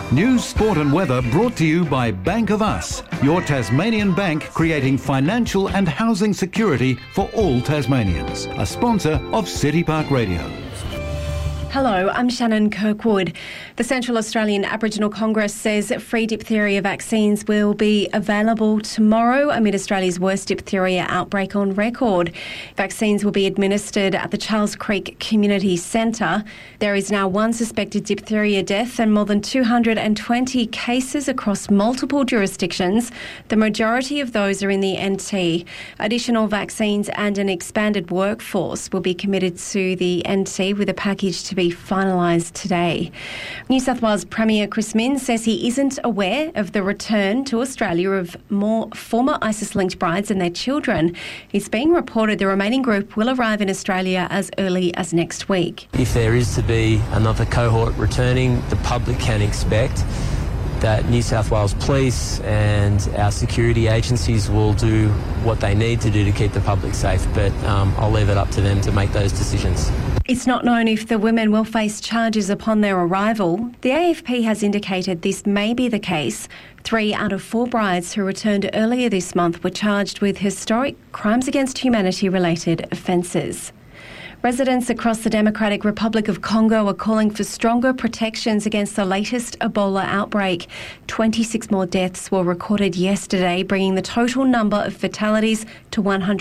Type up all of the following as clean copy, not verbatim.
News, sport and weather brought to you by Bank of Us, your Tasmanian bank creating financial and housing security for all Tasmanians. A sponsor of City Park Radio. Hello, I'm Shannon Kirkwood. The Central Australian Aboriginal Congress says free diphtheria vaccines will be available tomorrow amid Australia's worst diphtheria outbreak on record. Vaccines will be administered at the Charles Creek Community Centre. There is now one suspected diphtheria death and more than 220 cases across multiple jurisdictions. The majority of those are in the NT. Additional vaccines and an expanded workforce will be committed to the NT with a package to be finalised today. New South Wales Premier Chris Minns says he isn't aware of the return to Australia of more former ISIS-linked brides and their children. It's being reported the remaining group will arrive in Australia as early as next week. If there is to be another cohort returning, the public can expect that New South Wales Police and our security agencies will do what they need to do to keep the public safe, but I'll leave it up to them to make those decisions. It's not known if the women will face charges upon their arrival. The AFP has indicated this may be the case. 3 out of 4 brides who returned earlier this month were charged with historic crimes against humanity-related offences. Residents across the Democratic Republic of Congo are calling for stronger protections against the latest Ebola outbreak. 26 more deaths were recorded yesterday, bringing the total number of fatalities to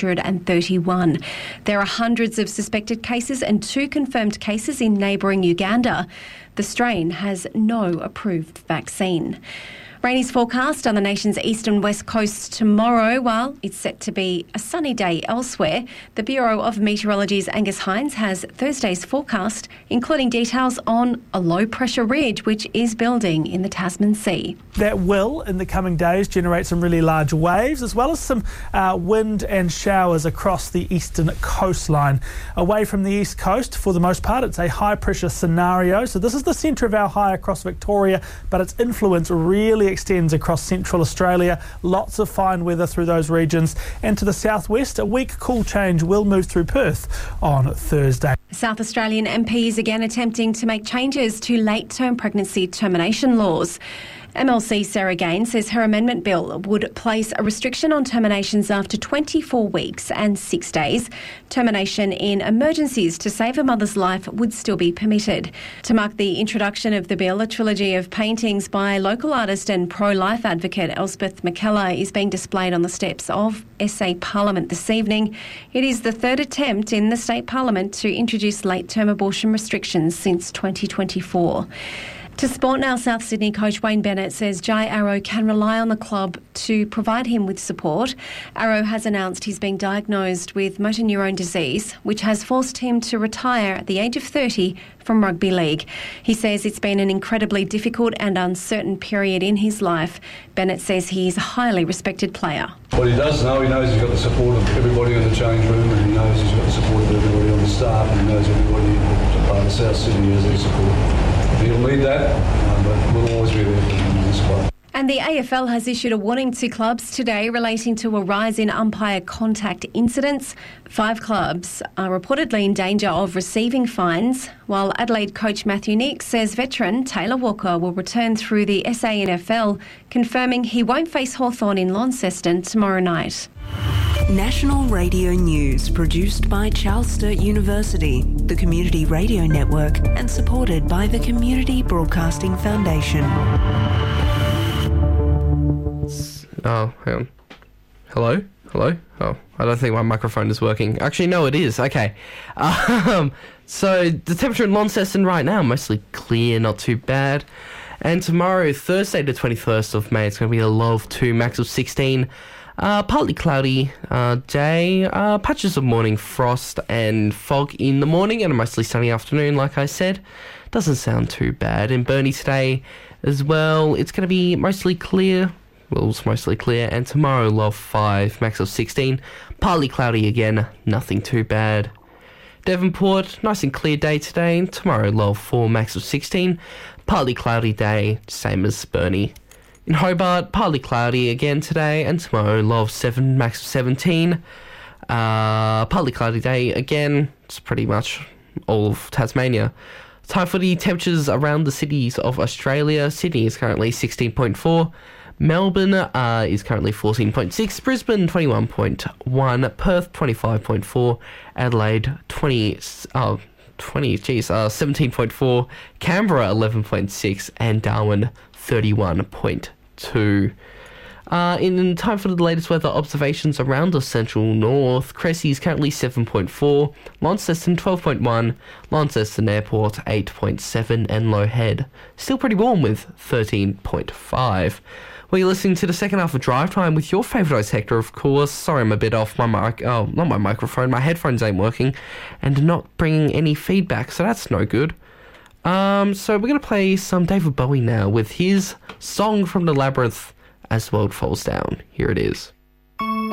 131. There are hundreds of suspected cases and 2 confirmed cases in neighbouring Uganda. The strain has no approved vaccine. Rain is forecast on the nation's east and west coasts tomorrow, while it's set to be a sunny day elsewhere. The Bureau of Meteorology's Angus Hines has Thursday's forecast, including details on a low-pressure ridge which is building in the Tasman Sea. That will, in the coming days, generate some really large waves, as well as some wind and showers across the eastern coastline. Away from the east coast, for the most part, it's a high-pressure scenario. So this is the centre of our high across Victoria, but its influence really extends across central Australia. Lots of fine weather through those regions. And to the southwest, a weak cool change will move through Perth on Thursday. South Australian MPs again attempting to make changes to late-term pregnancy termination laws. MLC Sarah Gaines says her amendment bill would place a restriction on terminations after 24 weeks and 6 days. Termination in emergencies to save a mother's life would still be permitted. To mark the introduction of the bill, a trilogy of paintings by local artist and pro-life advocate Elspeth McKellar is being displayed on the steps of SA Parliament this evening. It is the 3rd attempt in the state parliament to introduce late-term abortion restrictions since 2024. To sport now, South Sydney coach Wayne Bennett says Jai Arrow can rely on the club to provide him with support. Arrow has announced he's been diagnosed with motor neurone disease, which has forced him to retire at the age of 30 from rugby league. He says it's been an incredibly difficult and uncertain period in his life. Bennett says he is a highly respected player. What he does know, he knows he's got the support of everybody in the change room, and he knows he's got the support of everybody on the staff, and he knows everybody in South Sydney has their support. He'll need that, but we'll always be there for him in this club. And the AFL has issued a warning to clubs today relating to a rise in umpire contact incidents. 5 clubs are reportedly in danger of receiving fines, while Adelaide coach Matthew Nick says veteran Taylor Walker will return through the SANFL, confirming he won't face Hawthorn in Launceston tomorrow night. National Radio News, produced by Charles Sturt University, the Community Radio Network, and supported by the Community Broadcasting Foundation. Oh, hang on. Hello? Hello? Oh, I don't think my microphone is working. Actually, no, it is. Okay. So, the temperature in Launceston right now, mostly clear, not too bad. And tomorrow, Thursday the 21st of May, it's going to be a low of 2, max of 16. Partly cloudy day, patches of morning frost and fog in the morning and a mostly sunny afternoon, like I said. Doesn't sound too bad. In Burnie today as well, it's going to be mostly clear. Well, it's mostly clear. And tomorrow, low of 5, max of 16. Partly cloudy again, nothing too bad. Devonport, nice and clear day today. And tomorrow, low of 4, max of 16. Partly cloudy day, same as Burnie. In Hobart, partly cloudy again today, and tomorrow, low of 7, max of 17. Partly cloudy day again. It's pretty much all of Tasmania. Thai footy temperatures around the cities of Australia. Sydney is currently 16.4. Melbourne is currently 14.6. Brisbane 21.1. Perth 25.4. Adelaide 17.4. Canberra 11.6. And Darwin 31.2. In time for the latest weather observations around the central north, Cressy is currently 7.4, Launceston 12.1, Launceston Airport 8.7, and Low Head still pretty warm with 13.5. Well, you're listening to the second half of Drive Time with your favourite Hector, of course. Sorry, I'm a bit off my not my microphone. My headphones ain't working, and not bringing any feedback, so that's no good. So we're gonna play some David Bowie now with his song from the Labyrinth. As the World Falls Down. Here it is.